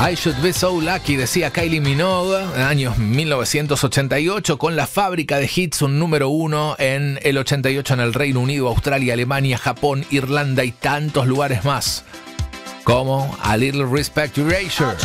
I Should Be So Lucky, decía Kylie Minogue, en años 1988, con La Fábrica de Hits, un número 1 en el 88 en el Reino Unido, Australia, Alemania, Japón, Irlanda y tantos lugares más, como A Little Respect Erasure.